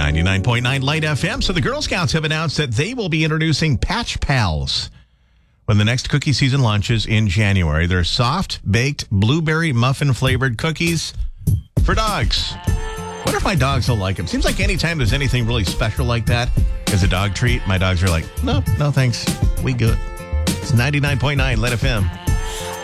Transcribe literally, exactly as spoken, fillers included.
ninety-nine point nine Light F M. So the Girl Scouts have announced that they will be introducing Patch Pals when the next cookie season launches in January. They're soft, baked, blueberry muffin flavored cookies for dogs. I wonder if my dogs will like them. Seems like anytime there's anything really special like that as a dog treat, my dogs are like, no, no thanks. We good. It's ninety-nine point nine Light F M.